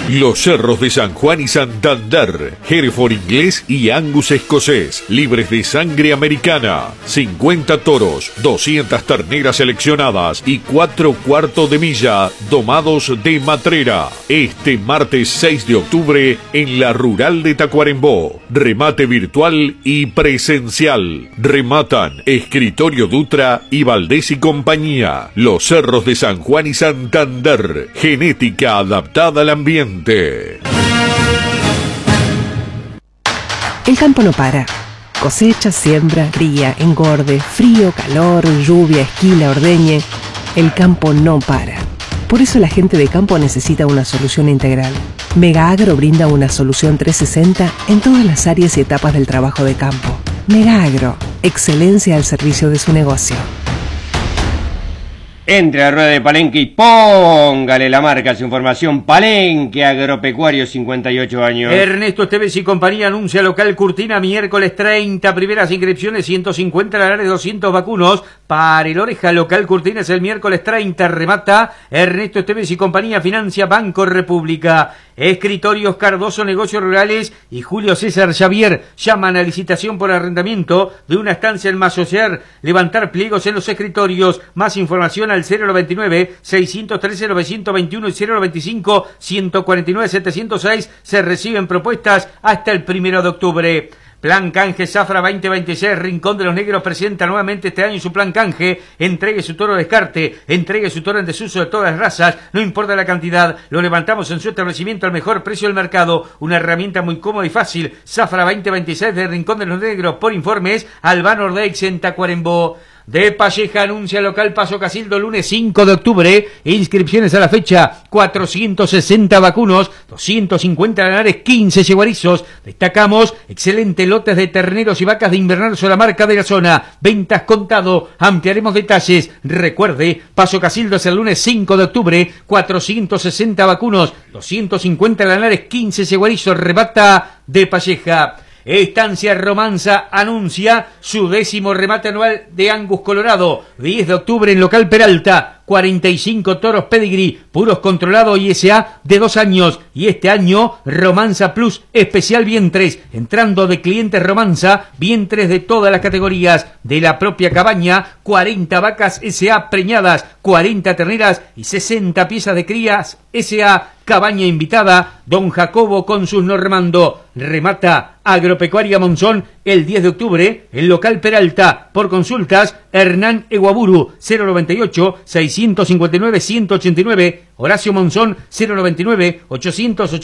Los Cerros de San Juan y Santander, Hereford inglés y Angus escocés, libres de sangre americana, 50 toros, 200 terneras seleccionadas y 4 cuartos de milla domados de matrera. Este martes 6 de octubre en la Rural de Tacuarembó, remate virtual y presencial. Rematan Escritorio Dutra y Valdés y compañía. Los Cerros de San Juan y Santander, genética adaptada al ambiente. El campo no para. Cosecha, siembra, cría, engorde, frío, calor, lluvia, esquila, ordeñe. El campo no para. Por eso la gente de campo necesita una solución integral. Mega Agro brinda una solución 360 en todas las áreas y etapas del trabajo de campo. Mega Agro, excelencia al servicio de su negocio. Entre a rueda de Palenque y póngale la marca a su información. Palenque Agropecuario, 58 años. Ernesto Esteves y compañía anuncia local Curtina miércoles 30, primeras inscripciones 150 dólares, 200 vacunos. Para el Oreja, local Curtina es el miércoles 30, remata Ernesto Esteves y compañía, financia Banco República. Escritorios Cardoso, Negocios Rurales y Julio César Xavier llaman a licitación por arrendamiento de una estancia en Masocer. Levantar pliegos en los escritorios. Más información al 099-613-921 y 095-149-706. Se reciben propuestas hasta el 1 de octubre. Plan Canje Zafra 2026, Rincón de los Negros presenta nuevamente este año su plan canje. Entregue su toro de descarte, entregue su toro en desuso de todas las razas, no importa la cantidad, lo levantamos en su establecimiento al mejor precio del mercado. Una herramienta muy cómoda y fácil. Zafra 2026 de Rincón de los Negros. Por informes, Albano Ordex en Tacuarembó. De Palleja anuncia local Paso Casildo lunes 5 de octubre. Inscripciones a la fecha, 460 vacunos, 250 lanares, 15 yeguarizos. Destacamos excelentes lotes de terneros y vacas de invernal la marca de la zona. Ventas contado, ampliaremos detalles. Recuerde, Paso Casildo es el lunes 5 de octubre, 460 vacunos, 250 lanares, 15 yeguarizos. Rebata de Palleja. Estancia Romanza anuncia su 10º remate anual de Angus Colorado, 10 de octubre en local Peralta, 45 toros pedigrí, puros controlados ISA de 2 años, y este año Romanza Plus especial vientres, entrando de clientes Romanza, vientres de todas las categorías, de la propia cabaña, 40 vacas SA preñadas, 40 terneras y 60 piezas de crías SA. Cabaña invitada, Don Jacobo con sus Normando. Remata Agropecuaria Monzón el 10 de octubre, el local Peralta. Por consultas, Hernán Eguaburu, 098-659-189. Horacio Monzón, 099-880.